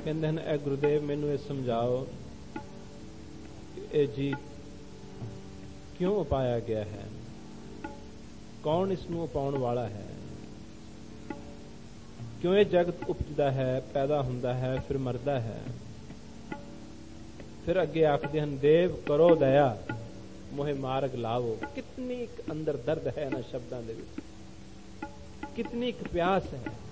ਕਹਿੰਦੇ ਹਨ, ਇਹ ਗੁਰੂਦੇਵ ਮੈਨੂੰ ਇਹ ਸਮਝਾਓ, ਇਹ ਜੀਵ ਕਿਉਂ ਉਪਾਇਆ ਗਿਆ ਹੈ? ਕੌਣ ਇਸ ਨੂੰ ਉਪਾਉਣ ਵਾਲਾ ਹੈ? ਕਿਉਂ ਇਹ ਜਗਤ ਉਪਜਦਾ ਹੈ, ਪੈਦਾ ਹੁੰਦਾ ਹੈ, ਫਿਰ ਮਰਦਾ ਹੈ? ਫਿਰ ਅੱਗੇ ਆਖਦੇ ਹਨ, ਦੇਵ ਕਰੋ ਦਇਆ, ਮੋਹਿ ਮਾਰਗ ਲਾਵੋ। ਕਿਤਨੀ ਅੰਦਰ ਦਰਦ ਹੈ ਇਹਨਾਂ ਸ਼ਬਦਾਂ ਦੇ ਵਿੱਚ, ਕਿਤਨੀ ਇੱਕ ਪਿਆਸ ਹੈ।